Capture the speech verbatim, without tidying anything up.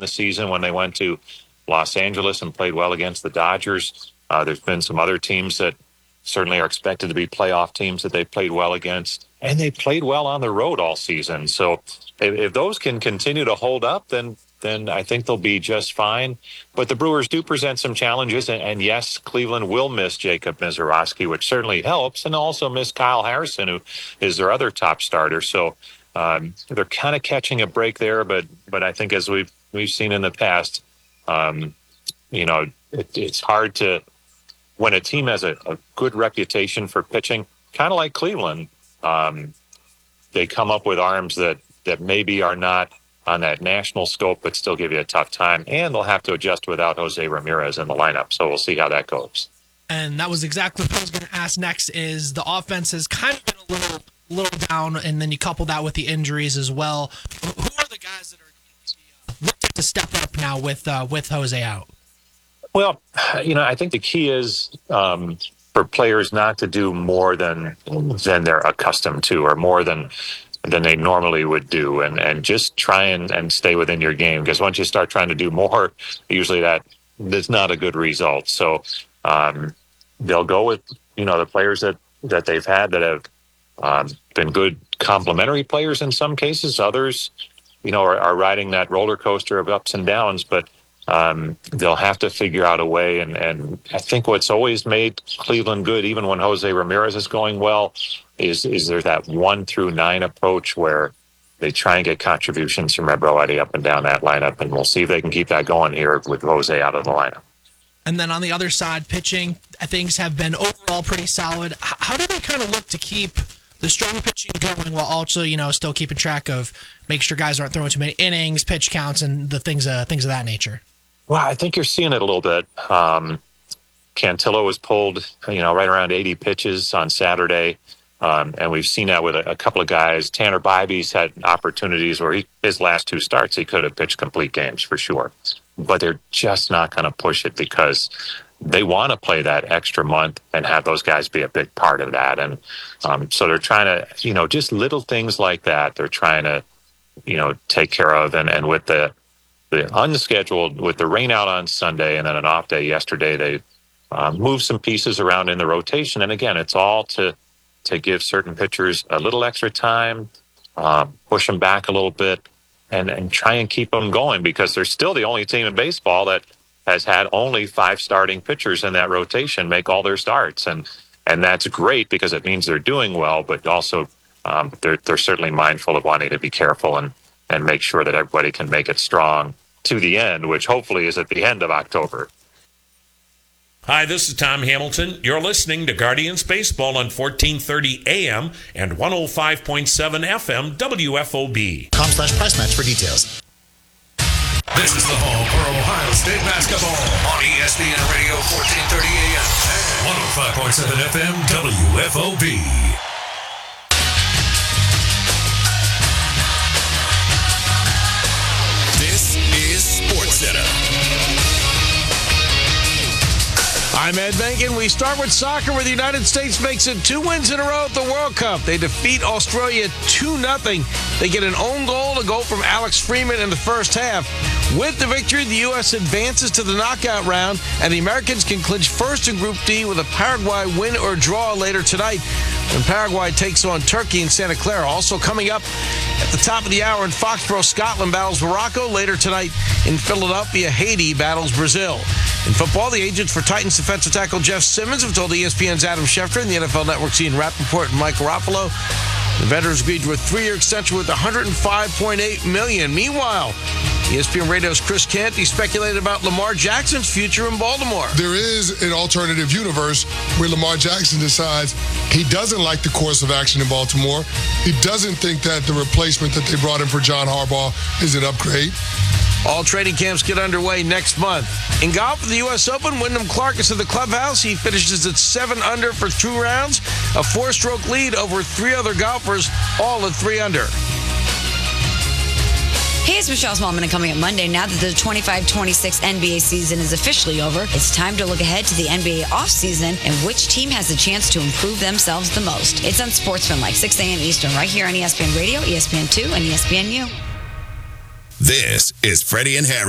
the season when they went to Los Angeles and played well against the Dodgers. Uh, there's been some other teams that certainly are expected to be playoff teams that they played well against, and they played well on the road all season. So if, if those can continue to hold up, then then I think they'll be just fine. But the Brewers do present some challenges, and, and yes, Cleveland will miss Jacob Misiorowski, which certainly helps, and also miss Kyle Harrison, who is their other top starter. So um, they're kind of catching a break there, but but I think as we've we've seen in the past, um, you know, it, it's hard to, when a team has a, a good reputation for pitching, kind of like Cleveland, um, they come up with arms that, that maybe are not on that national scope, but still give you a tough time. And they'll have to adjust without Jose Ramirez in the lineup. So we'll see how that goes. And that was exactly what I was going to ask next, is the offense has kind of been a little, little down, and then you couple that with the injuries as well. Who are the guys that are uh, looking to step up now with, uh, with Jose out? Well, you know, I think the key is um, for players not to do more than than they're accustomed to, or more than than they normally would do, and, and just try and, and stay within your game. Because once you start trying to do more, usually that that's not a good result. So um, they'll go with, you know, the players that, that they've had that have um, been good complementary players in some cases. Others, you know, are, are riding that roller coaster of ups and downs, but Um, they'll have to figure out a way. And, and I think what's always made Cleveland good, even when Jose Ramirez is going well, is, is there that one through nine approach where they try and get contributions from Ebro-Eddie up and down that lineup. And we'll see if they can keep that going here with Jose out of the lineup. And then on the other side, pitching, things have been overall pretty solid. How do they kind of look to keep the strong pitching going while also, you know, still keeping track of make sure guys aren't throwing too many innings, pitch counts, and the things, uh, things of that nature? Well, I think you're seeing it a little bit. Um, Cantillo was pulled, you know, right around eighty pitches on Saturday. Um, and we've seen that with a, a couple of guys. Tanner Bybee's had opportunities where he, his last two starts, he could have pitched complete games for sure. But they're just not going to push it because they want to play that extra month and have those guys be a big part of that. And um, so they're trying to, you know, just little things like that. They're trying to, you know, take care of. And, and with the, the unscheduled, with the rain out on Sunday and then an off day yesterday, they um, moved some pieces around in the rotation. And again, it's all to, to give certain pitchers a little extra time, uh, push them back a little bit, and, and try and keep them going, because they're still the only team in baseball that has had only five starting pitchers in that rotation make all their starts. And, and that's great because it means they're doing well, but also um, they're, they're certainly mindful of wanting to be careful and, and make sure that everybody can make it strong to the end, which hopefully is at the end of October. Hi, this is Tom Hamilton. You're listening to Guardians Baseball on fourteen thirty A M and one oh five point seven F M W F O B. Com slash price match for details. This is the home for Ohio State basketball on E S P N Radio fourteen thirty A M and one oh five point seven F M W F O B. This is SportsCenter. I'm Ed Benkin. We start with soccer, where the United States makes it two wins in a row at the World Cup. They defeat Australia two nothing. They get an own goal, a goal from Alex Freeman in the first half. With the victory, the U S advances to the knockout round, and the Americans can clinch first in Group D with a Paraguay win or draw later tonight, when Paraguay takes on Turkey in Santa Clara. Also coming up at the top of the hour in Foxborough, Scotland battles Morocco. Later tonight in Philadelphia, Haiti battles Brazil. In football, the agents for Titans defensive tackle Jeff Simmons have told E S P N's Adam Schefter and the N F L Network's Ian Rappaport and Mike Garofalo the veterans agreed to a three-year extension with one hundred five point eight million dollars. Meanwhile, E S P N Radio's Chris Canty speculated about Lamar Jackson's future in Baltimore. There is an alternative universe where Lamar Jackson decides he doesn't like the course of action in Baltimore. He doesn't think that the replacement that they brought in for John Harbaugh is an upgrade. All training camps get underway next month. In golf, the U S Open, Wyndham Clark is at the clubhouse. He finishes at seven under for two rounds, a four-stroke lead over three other golfers, all at three under. Hey, it's Michelle Smallman, and coming up Monday, now that the twenty-five twenty-six N B A season is officially over, it's time to look ahead to the N B A offseason and which team has a chance to improve themselves the most. It's Unsportsmanlike, six a.m. Eastern, right here on E S P N Radio, E S P N two, and E S P N U. This is Freddie and Harry.